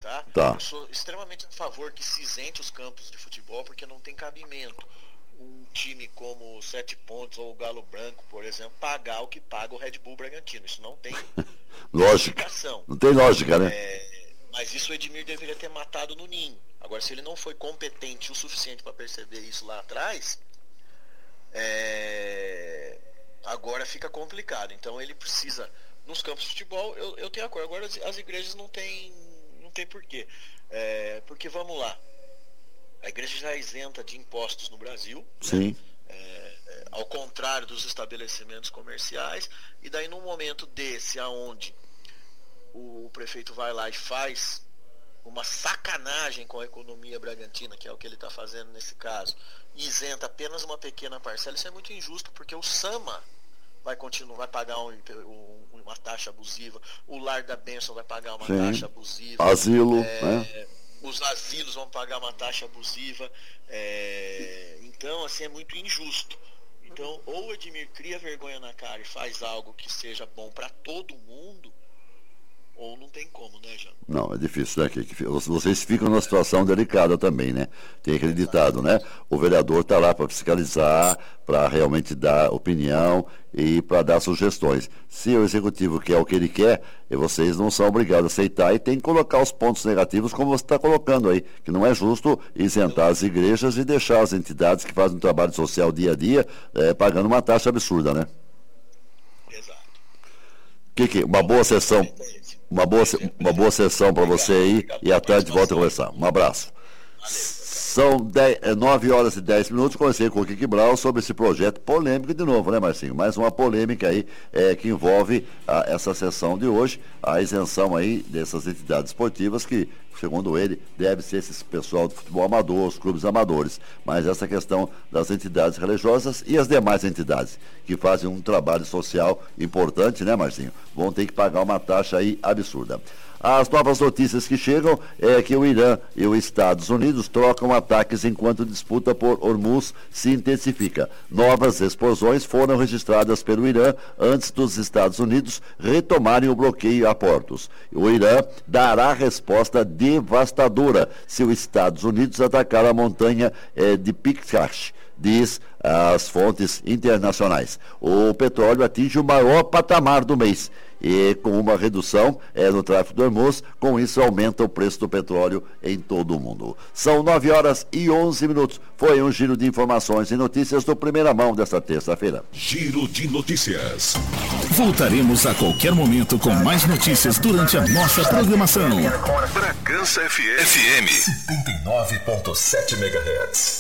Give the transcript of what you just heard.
tá? Tá. Eu sou extremamente a favor que se isente os campos de futebol, porque não tem cabimento um time como o 7 Pontos ou o Galo Branco, por exemplo, pagar o que paga o Red Bull Bragantino. Isso não tem Lógica. explicação. Não tem lógica, né? Mas isso o Edmir deveria ter matado no ninho. Agora, se ele não foi competente o suficiente para perceber isso lá atrás, agora fica complicado. Então ele precisa, nos campos de futebol, eu tenho acordo. Agora as igrejas não tem porquê. Porque vamos lá, a igreja já é isenta de impostos no Brasil. Sim. Né? Ao contrário dos estabelecimentos comerciais. E daí num momento desse, aonde o prefeito vai lá e faz uma sacanagem com a economia bragantina, que é o que ele está fazendo nesse caso, e isenta apenas uma pequena parcela, isso é muito injusto, porque o SAMA vai pagar uma taxa abusiva, o Lar da Bênção vai pagar uma taxa abusiva, asilo, né? Os asilos vão pagar uma taxa abusiva, então assim é muito injusto. Então ou o Edmir cria vergonha na cara e faz algo que seja bom para todo mundo, ou não tem como, né, Jean? Não, é difícil, né? Vocês ficam numa situação delicada também, né? Tem aquele ditado, né? O vereador está lá para fiscalizar, para realmente dar opinião e para dar sugestões. Se o executivo quer o que ele quer, vocês não são obrigados a aceitar e tem que colocar os pontos negativos como você está colocando aí, que não é justo isentar as igrejas e deixar as entidades que fazem um trabalho social dia a dia pagando uma taxa absurda, né? Exato. Uma boa sessão. Uma boa sessão para você aí e à tarde volta a conversar. Um abraço. São 9 horas e 10 minutos. Conversei com o Kiki Brau sobre esse projeto polêmico de novo, né, Marcinho? Mais uma polêmica aí que envolve essa sessão de hoje, a isenção aí dessas entidades esportivas que, segundo ele, deve ser esse pessoal do futebol amador, os clubes amadores. Mas essa questão das entidades religiosas e as demais entidades que fazem um trabalho social importante, né, Marcinho? Vão ter que pagar uma taxa aí absurda. As novas notícias que chegam é que o Irã e os Estados Unidos trocam ataques enquanto a disputa por Hormuz se intensifica. Novas explosões foram registradas pelo Irã antes dos Estados Unidos retomarem o bloqueio a portos. O Irã dará resposta devastadora se os Estados Unidos atacar a montanha de Pickash, diz as fontes internacionais. O petróleo atinge o maior patamar do mês e com uma redução no tráfego do Hormuz, com isso aumenta o preço do petróleo em todo o mundo. São 9 horas e 11 minutos. Foi um giro de informações e notícias do Primeira Mão desta terça-feira. Giro de notícias. Voltaremos a qualquer momento com mais notícias durante a nossa programação. Bragança FM 79.7 MHz.